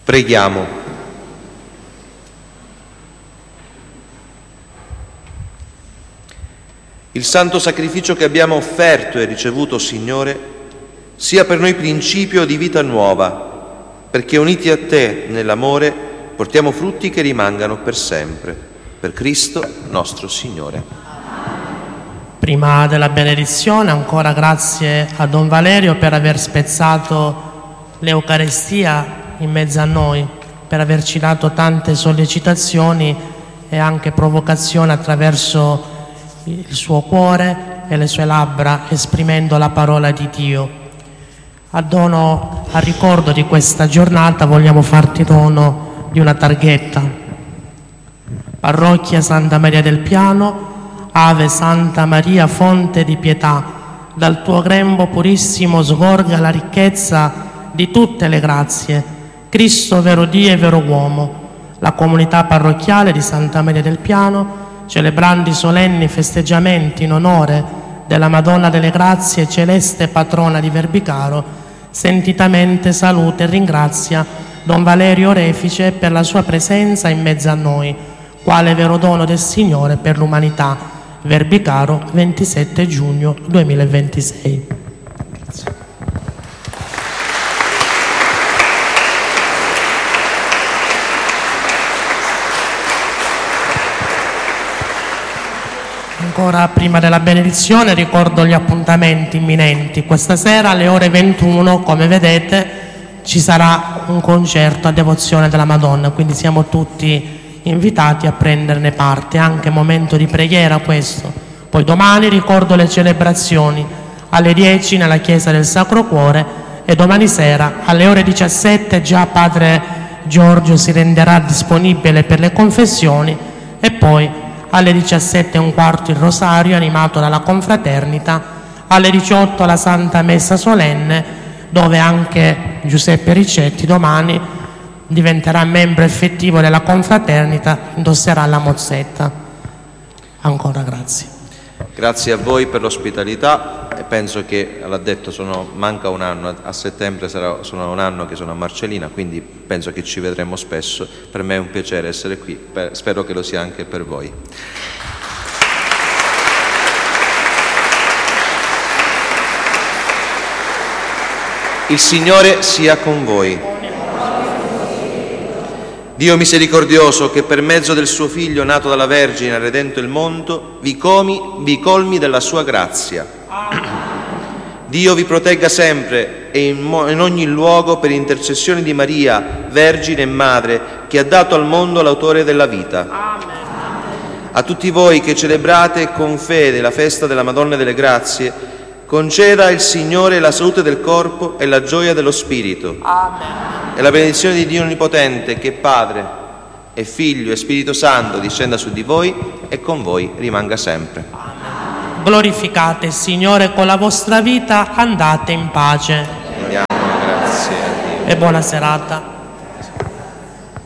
Preghiamo. Il santo sacrificio che abbiamo offerto e ricevuto, Signore, sia per noi principio di vita nuova, perché uniti a Te nell'amore portiamo frutti che rimangano per sempre. Per Cristo nostro Signore. Prima della benedizione, ancora grazie a Don Valerio per aver spezzato l'Eucarestia in mezzo a noi, per averci dato tante sollecitazioni e anche provocazioni attraverso il suo cuore e le sue labbra, esprimendo la parola di Dio. A ricordo di questa giornata vogliamo farti dono di una targhetta. Parrocchia Santa Maria del Piano, Ave Santa Maria, fonte di pietà, dal tuo grembo purissimo sgorga la ricchezza di tutte le grazie. Cristo, vero Dio e vero uomo, la comunità parrocchiale di Santa Maria del Piano, celebrando i solenni festeggiamenti in onore della Madonna delle Grazie, celeste patrona di Verbicaro, sentitamente saluta e ringrazia Don Valerio Orefice per la sua presenza in mezzo a noi, quale vero dono del Signore per l'umanità. Verbicaro, 27 giugno 2026. Grazie. Ancora prima della benedizione ricordo gli appuntamenti imminenti. Questa sera alle ore 21, come vedete, ci sarà un concerto a devozione della Madonna, quindi siamo tutti invitati a prenderne parte, anche momento di preghiera questo. Poi domani ricordo le celebrazioni alle 10 nella chiesa del Sacro Cuore e domani sera alle ore 17 già Padre Giorgio si renderà disponibile per le confessioni e poi alle 17:15 il rosario animato dalla confraternita, alle 18 la Santa Messa solenne, dove anche Giuseppe Ricetti domani diventerà membro effettivo della confraternita, indosserà la mozzetta. Ancora grazie. Grazie a voi per l'ospitalità e penso che, l'ha detto, manca un anno, a settembre sono un anno che sono a Marcellina, quindi penso che ci vedremo spesso. Per me è un piacere essere qui, spero che lo sia anche per voi. Il Signore sia con voi. Dio misericordioso, che per mezzo del suo Figlio nato dalla Vergine ha redento il mondo, vi colmi della sua grazia. Dio vi protegga sempre e in ogni luogo per intercessione di Maria, Vergine e Madre, che ha dato al mondo l'autore della vita. A tutti voi che celebrate con fede la festa della Madonna delle Grazie, conceda il Signore la salute del corpo e la gioia dello spirito. Amen. E la benedizione di Dio Onnipotente, che è Padre e Figlio e Spirito Santo, discenda su di voi e con voi rimanga sempre. Amen. Glorificate il Signore con la vostra vita, andate in pace. Rendiamo grazie a Dio. E buona serata.